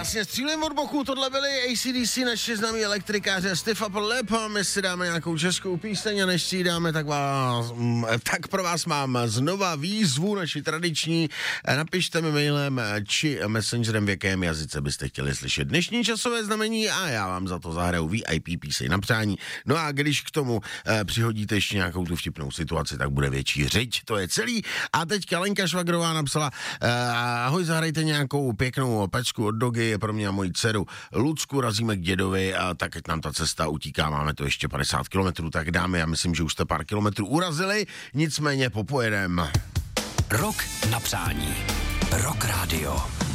Jasně, střílím od boku, tohle byli AC/DC, naši známí elektrikáře Stiff Upper Lip, a my si dáme nějakou českou píseň a než si ji dáme, tak pro vás mám znova výzvu, naši tradiční. Napište mi mailem či messengerem, v jakém jazyce byste chtěli slyšet dnešní časové znamení a já vám za to zahraju VIP píseň na přání. No a když k tomu přihodíte ještě nějakou tu vtipnou situaci, tak bude větší řeč, to je celý. A teďka Lenka Švagrová napsala, ahoj, zahrajte nějakou pěknou pečku od Dogy, je pro mě a moji dceru Lucku, razíme k dědovi, a tak ať nám ta cesta utíká, máme to ještě 50 kilometrů, tak dáme, já myslím, že už jste pár kilometrů urazili, nicméně popojedem. Rok na přání. Rock Radio.